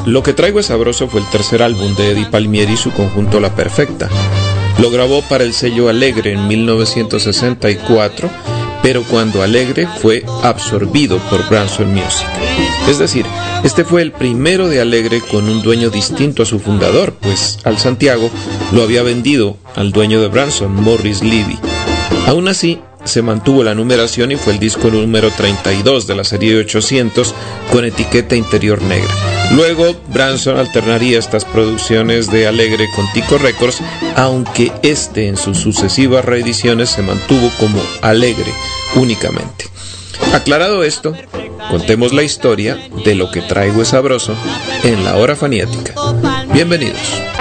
Lo que traigo es sabroso fue el tercer álbum de Eddie Palmieri y su conjunto La Perfecta. Lo grabó para el sello Alegre en 1964, pero cuando Alegre fue absorbido por Branson Music. Es decir, este fue el primero de Alegre con un dueño distinto a su fundador, pues Al Santiago lo había vendido al dueño de Branson, Morris Levy. Aún así, se mantuvo la numeración y fue el disco número 32 de la serie 800 con etiqueta interior negra. Luego, Branson alternaría estas producciones de Alegre con Tico Records, aunque este en sus sucesivas reediciones se mantuvo como Alegre únicamente. Aclarado esto, contemos la historia de Lo que traigo es sabroso en la hora faniática. Bienvenidos.